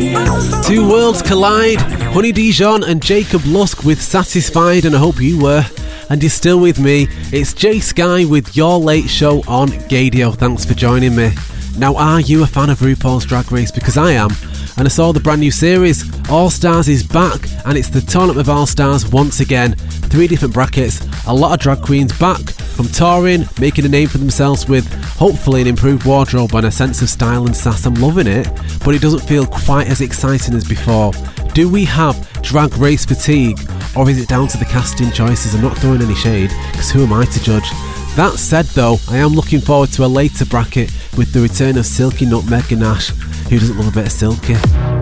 Two worlds collide. Honey Dijon and Jacob Lusk with Satisfied, and I hope you were. And you're still with me. It's Jay Sky with Your Late Show on Gadio. Thanks for joining me. Now, are you a fan of RuPaul's Drag Race? Because I am. And I saw the brand new series. All Stars is back, and it's the Tournament of All Stars once again. 3 different brackets, a lot of drag queens back from touring, making a name for themselves with hopefully an improved wardrobe and a sense of style and sass. I'm loving it, but it doesn't feel quite as exciting as before. Do we have drag race fatigue, or is it down to the casting choices? I'm not throwing any shade, because who am I to judge? That said though, I am looking forward to a later bracket with the return of Silky Nutmeg Ganache. Who doesn't love a bit of Silky?